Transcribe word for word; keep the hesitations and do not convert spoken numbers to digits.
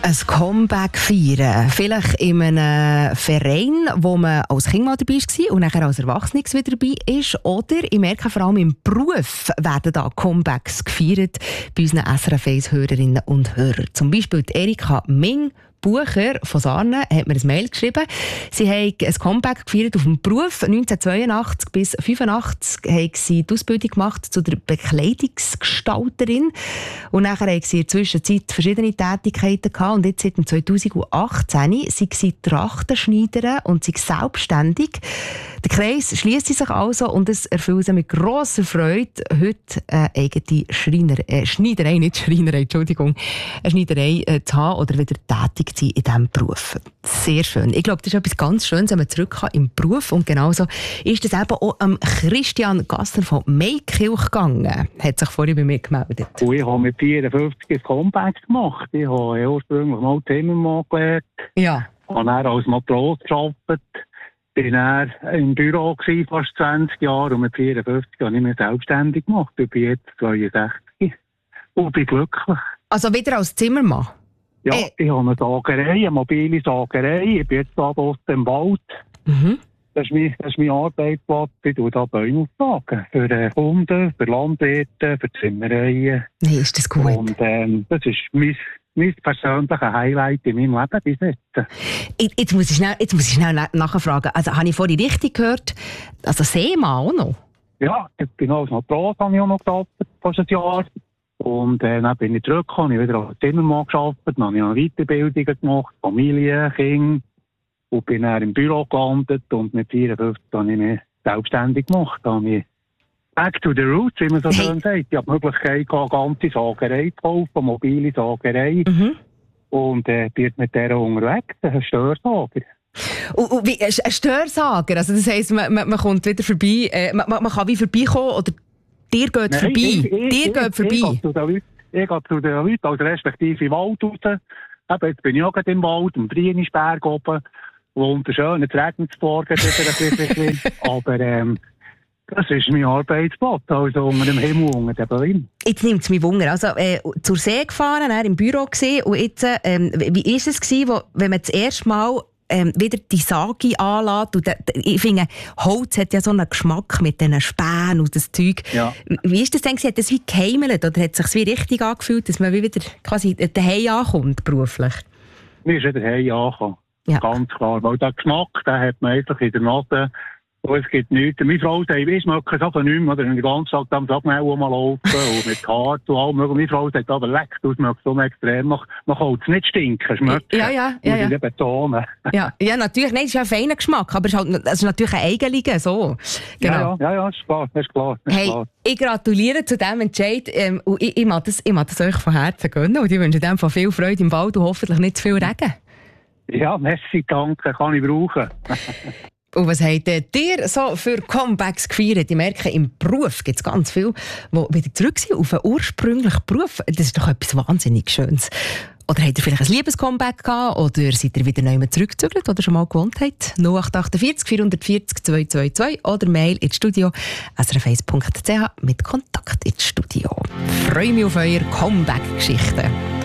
Ein Comeback feiern. Vielleicht in einem Verein, wo man als Kind mal dabei war und nachher als Erwachsenes wieder dabei ist. Oder ich merke vor allem im Beruf werden da Comebacks gefeiert bei unseren S R F eins-Hörerinnen und Hörern. Zum Beispiel die Erika Ming Bucher von Sarne hat mir ein Mail geschrieben. Sie haben ein Comeback gefeiert auf dem Beruf. neunzehnhundertzweiundachtzig bis neunzehnhundert fünfundachtzig haben sie die Ausbildung gemacht zu der Bekleidungsgestalterin. Und nachher haben sie in der Zwischenzeit verschiedene Tätigkeiten gehabt. Und jetzt seit zweitausendachtzehn sind sie Trachtenschneiderin und sind selbstständig. Der Kreis schliesst sich also und es erfüllt sie mit grosser Freude, heute eine eigene Schreiner, äh, Schneiderei, nicht Schreinerei, Entschuldigung, eine Schneiderei äh, zu haben oder wieder tätig zu sein in diesem Beruf. Sehr schön. Ich glaube, das ist etwas ganz Schönes, wenn man zurück kann im Beruf. Und genauso ist es eben auch am Christian Gassner von Maikilch gegangen. Hat sich vorhin bei mir gemeldet. Und ich habe mit vierundfünfzig ein Comeback gemacht. Ich habe ursprünglich mal Zimmermann gelernt. Ja. Habe dann als Matros gearbeitet. Ich war im Büro fast zwanzig Jahre und mit vierundfünfzig habe ich mich selbstständig gemacht. Ich bin jetzt zweiundsechzig und bin glücklich. Also wieder als Zimmermann? Ja, äh. ich habe eine Sagerei, eine mobile Sagerei. Ich bin jetzt da draussen im Wald. Mhm. Das ist mein, das ist mein Arbeitsplatz. Ich tue da Bäume auftragen. Für Kunden, für Landwirte, für Zimmereien. Nein, ist das gut. Und ähm, das ist mein... mein persönliches Highlight in meinem Leben bis jetzt. Jetzt, jetzt, muss ich schnell, jetzt muss ich schnell nachfragen. Also, habe ich vorhin richtig gehört, also Seemann auch noch? Ja, ich bin auch als Matros, habe ich auch noch gearbeitet, fast ein Jahr. Und äh, dann bin ich zurückgekommen, ich wieder als Zimmermann gearbeitet, dann habe ich eine Weiterbildung gemacht, Familie, Kinder, und bin dann im Büro gelandet und mit vierundfünfzig habe ich mich selbstständig gemacht. Dann habe ich back to the roots, wie man so schön sagt. Ich habe die Möglichkeit, eine ganze Sagerei zu kaufen, eine mobile Sagerei. Mhm. Und äh, bin mit der unterwegs, ein Störsager. Und, und wie, ein Störsager? Also das heisst, man, man, man kommt wieder vorbei, äh, man, man kann wie vorbeikommen oder dir geht Nein, vorbei? Ich, ich, dir ich, geht vorbei? Ich, ich, gehe Leuten, ich gehe zu den Leuten, also respektive im Wald raus. Eben, jetzt bin ich auch im Wald, am Frienisberg oben. Wunderschön, jetzt regnet es morgen wieder ein bisschen. Aber ähm, das ist mein Arbeitsplatz, also unter dem Himmel, unter dem Bäumen. Jetzt nimmt es mich Wunder. Also, äh, zur See gefahren, dann im Büro gesehen und jetzt, ähm, wie war es gewesen, wo, wenn man das erste Mal ähm, wieder die Sage anlässt? Und da, ich finde, Holz hat ja so einen Geschmack mit diesen Spänen und das Zeug. Ja. Wie ist das denn gewesen? Hat das wie geheimelt oder hat es sich wie richtig angefühlt, dass man wieder quasi daheim ankommt, beruflich? Mir ist wieder daheim angekommen. Ja. Ganz klar. Weil der Geschmack, den hat man einfach in der Nase. Und es gibt nichts. Meine Frau sagt, ich schmecke es aber nicht mehr. Oder den ganzen Tag am Sackmau rumlaufen und mit Hart und allem. Meine Frau sagt, aber leck, du schmeckst so extrem. Man kann es nicht stinken, schmecken. Ja, ja, ja. ja. Ich betonen. Ja, ja, natürlich. Nein, das ist ja ein feiner Geschmack. Aber es ist, halt, es ist natürlich ein eigener, so. Genau. Ja, ja, ja, ist klar. Ist klar, ist hey, klar. Ich gratuliere zu diesem Entscheid. Ähm, und ich, ich mag das, ich mag das euch von Herzen gönnen. Und ich wünsche dem von viel Freude im Wald und hoffentlich nicht zu viel Regen. Ja, merci, danke, kann ich brauchen. Und was habt ihr so für Comebacks gefeiert? Ich merke, im Beruf gibt es ganz viele, die wieder zurück sind auf einen ursprünglichen Beruf. Das ist doch etwas wahnsinnig Schönes. Oder habt ihr vielleicht ein Liebes-Comeback gehabt? Oder seid ihr wieder neu zurückgezügelt oder schon mal gewohnt habt? null acht acht vier vier vier vier zwei zwei zwei oder Mail ins Studio s r f eins punkt c h mit Kontakt ins Studio. Ich freue mich auf eure Comeback-Geschichten.